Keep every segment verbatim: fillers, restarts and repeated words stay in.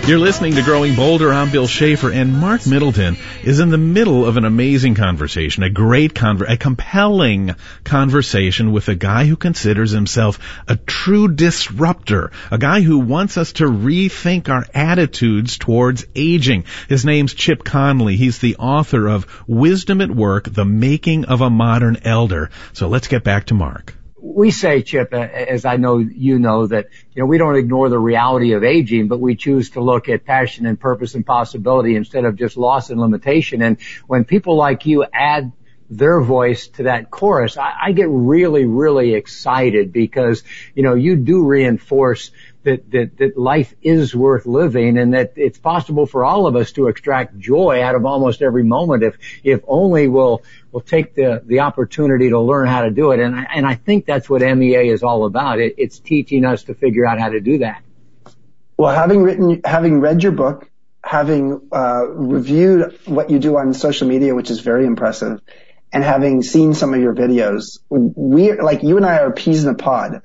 You're listening to Growing Bolder. I'm Bill Schaefer, and Mark Middleton is in the middle of an amazing conversation, a great conver- a compelling conversation with a guy who considers himself a true disruptor, a guy who wants us to rethink our attitudes towards aging. His name's Chip Conley. He's the author of Wisdom at Work, The Making of a Modern Elder. So let's get back to Mark. We say, Chip, as I know you know, that you know we don't ignore the reality of aging, but we choose to look at passion and purpose and possibility instead of just loss and limitation. And when people like you add their voice to that chorus, I, I get really, really excited because you know you do reinforce that, that that life is worth living and that it's possible for all of us to extract joy out of almost every moment if if only we'll we'll take the the opportunity to learn how to do it. And I, and I think that's what M E A is all about. It, it's teaching us to figure out how to do that. Well, having written, having read your book, having uh, reviewed what you do on social media, which is very impressive, and having seen some of your videos, we, like you and I are peas in a pod.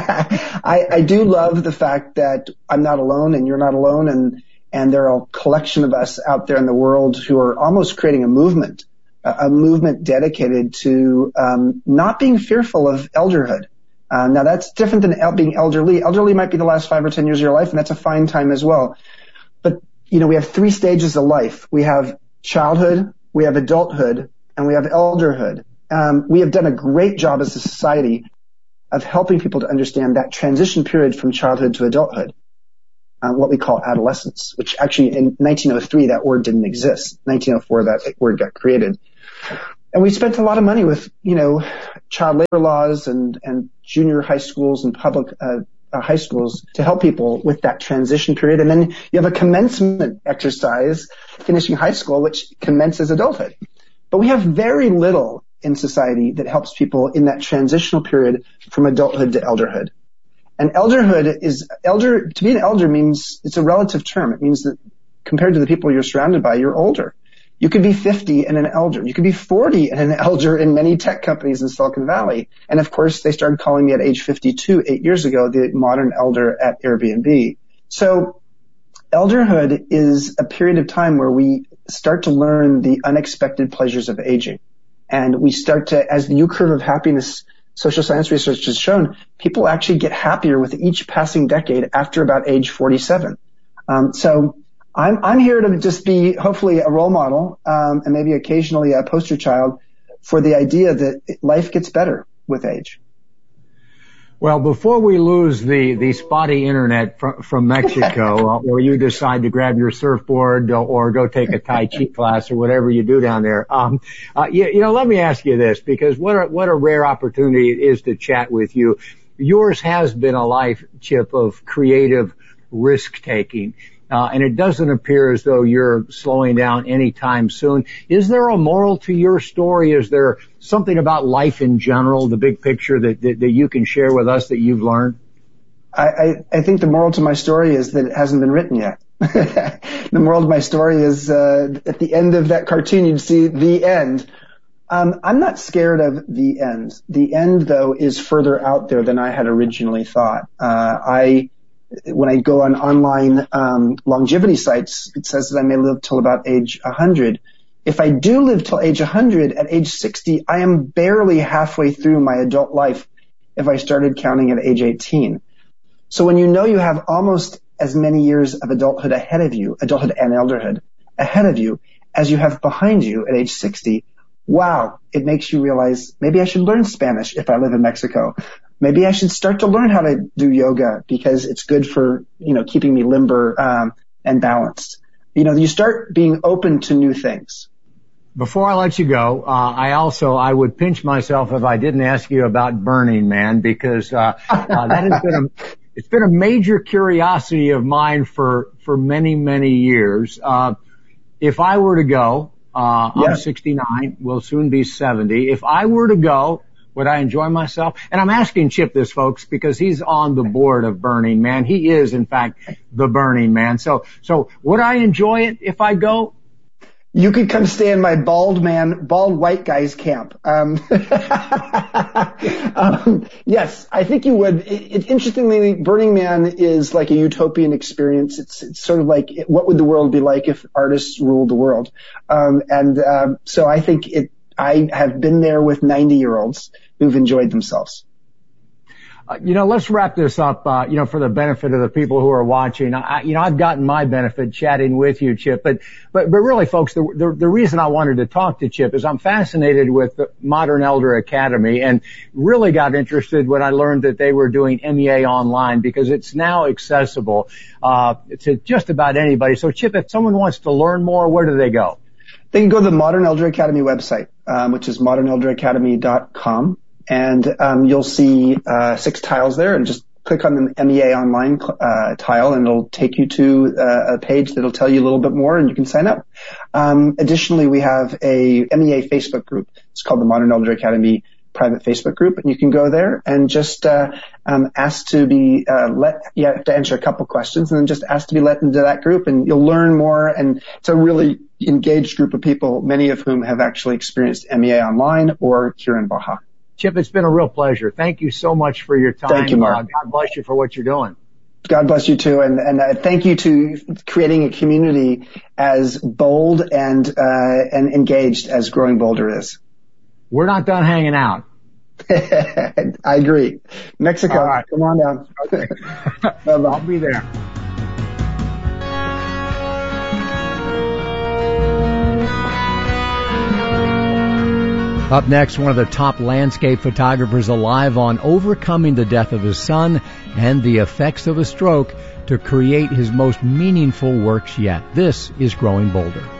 I, I do love the fact that I'm not alone and you're not alone, and, and there are a collection of us out there in the world who are almost creating a movement, a, a movement dedicated to um, not being fearful of elderhood. Uh, now that's different than el- being elderly. Elderly might be the last five or ten years of your life, and that's a fine time as well. But, you know, we have three stages of life. We have childhood, we have adulthood, and we have elderhood. Um, we have done a great job as a society of helping people to understand that transition period from childhood to adulthood, uh, what we call adolescence, which actually in nineteen oh three, that word didn't exist. nineteen oh four, that word got created. And we spent a lot of money with, you know, child labor laws and, and junior high schools and public uh, uh, high schools to help people with that transition period. And then you have a commencement exercise, finishing high school, which commences adulthood. But we have very little in society that helps people in that transitional period from adulthood to elderhood. And elderhood is, elder, to be an elder means, it's a relative term. It means that compared to the people you're surrounded by, you're older. You could be fifty and an elder. You could be forty and an elder in many tech companies in Silicon Valley. And of course, they started calling me at age fifty-two, eight years ago, the modern elder at Airbnb. So elderhood is a period of time where we start to learn the unexpected pleasures of aging. And we start to, as the U curve of happiness, social science research has shown, people actually get happier with each passing decade after about age forty-seven. Um, so I'm, I'm here to just be hopefully a role model, um, and maybe occasionally a poster child for the idea that life gets better with age. Well, before we lose the, the spotty internet from, from Mexico, or you decide to grab your surfboard or go take a Tai Chi class or whatever you do down there, um, uh, you, you know, let me ask you this, because what a, what a rare opportunity it is to chat with you. Yours has been a life, Chip, of creative risk-taking. Uh, and it doesn't appear as though you're slowing down anytime soon. Is there a moral to your story? Is there something about life in general, the big picture that, that, that you can share with us that you've learned? I, I, I think the moral to my story is that it hasn't been written yet. The moral to my story is, uh, at the end of that cartoon, you'd see the end. Um, I'm not scared of the end. The end, though, is further out there than I had originally thought. Uh, I, When I go on online um, longevity sites, it says that I may live till about age one hundred. If I do live till age one hundred, at age sixty, I am barely halfway through my adult life if I started counting at age eighteen. So when you know you have almost as many years of adulthood ahead of you, adulthood and elderhood ahead of you, as you have behind you at age sixty, wow, it makes you realize maybe I should learn Spanish if I live in Mexico. Maybe I should start to learn how to do yoga because it's good for, you know, keeping me limber um, and balanced. You know, you start being open to new things. Before I let you go, uh, I also, I would pinch myself if I didn't ask you about Burning Man, because uh, uh that has been a, it's been a major curiosity of mine for, for many, many years. Uh, if I were to go, uh, yeah. I'm sixty-nine, will soon be seventy. If I were to go, would I enjoy myself? And I'm asking Chip this, folks, because he's on the board of Burning Man. He is, in fact, the Burning Man. So, so would I enjoy it if I go? You could come stay in my bald man, bald white guy's camp. Um, um, yes, I think you would. It, it, interestingly, Burning Man is like a utopian experience. It's, it's sort of like, what would the world be like if artists ruled the world? Um, and um, so I think it. I have been there with ninety-year-olds who've enjoyed themselves. Uh, you know, let's wrap this up, uh, you know, for the benefit of the people who are watching. I, you know, I've gotten my benefit chatting with you, Chip, but, but, but really, folks, the, the, the reason I wanted to talk to Chip is I'm fascinated with the Modern Elder Academy and really got interested when I learned that they were doing M E A online because it's now accessible, uh, to just about anybody. So, Chip, if someone wants to learn more, where do they go? They can go to the Modern Elder Academy website, um, which is modern elder academy dot com. And um, you'll see uh, six tiles there, and just click on the M E A Online uh, tile, and it'll take you to uh, a page that'll tell you a little bit more, and you can sign up. Um, additionally, we have a M E A Facebook group. It's called the Modern Elder Academy private Facebook group, and you can go there and just uh, um, ask to be uh, let. You have to answer a couple questions, and then just ask to be let into that group, and you'll learn more. And it's a really engaged group of people, many of whom have actually experienced M E A Online or here in Baja. Chip, it's been a real pleasure. Thank you so much for your time. Thank you, Mark. Uh, God bless you for what you're doing. God bless you too, and and uh, thank you to creating a community as bold and uh, and engaged as Growing Boulder is. We're not done hanging out. I agree. Mexico, all right. Come on down. Okay. I'll be there. Up next, one of the top landscape photographers alive on overcoming the death of his son and the effects of a stroke to create his most meaningful works yet. This is Growing Boulder.